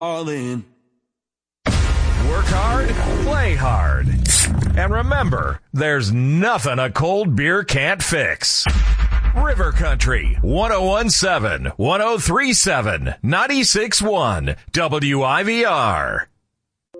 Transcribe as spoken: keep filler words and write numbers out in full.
All in. Work hard, play hard. And remember, there's nothing a cold beer can't fix. River Country, one oh one point seven, one oh three point seven, ninety-six point one, W I V R.